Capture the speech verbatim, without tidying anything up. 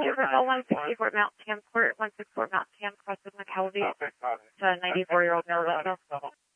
Universal one sixty-four Mount Tam Court, one sixty-four Mount Tam, cross with McKelvey. To a ninety-four-year-old male resident.